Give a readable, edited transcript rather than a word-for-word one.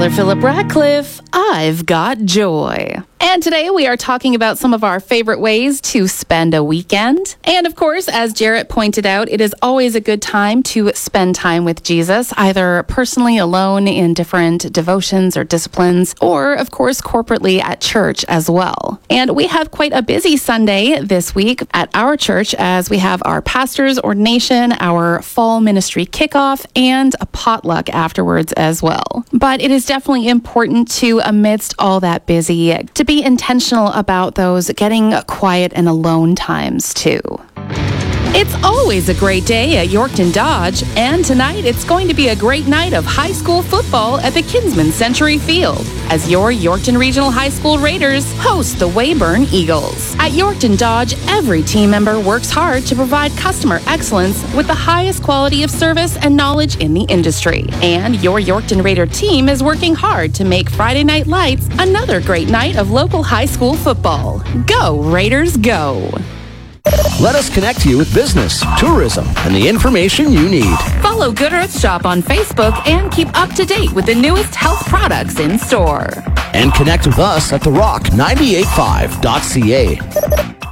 Taylor Phillip Ratcliffe, I've Got Joy. And today we are talking about some of our favorite ways to spend a weekend. And of course, as Jarrett pointed out, it is always a good time to spend time with Jesus, either personally alone in different devotions or disciplines, or of course, corporately at church as well. And we have quite a busy Sunday this week at our church as we have our pastor's ordination, our fall ministry kickoff, and a potluck afterwards as well. But it is definitely important to, amidst all that busy, to be intentional about those getting quiet and alone times too. It's always a great day at Yorkton Dodge, and tonight it's going to be a great night of high school football at the Kinsman Century Field as your Yorkton Regional High School Raiders host the Weyburn Eagles. At Yorkton Dodge, every team member works hard to provide customer excellence with the highest quality of service and knowledge in the industry. And your Yorkton Raider team is working hard to make Friday Night Lights another great night of local high school football. Go, Raiders, go! Let us connect you with business, tourism, and the information you need. Follow Good Earth Shop on Facebook and keep up to date with the newest health products in store. And connect with us at therock985.ca.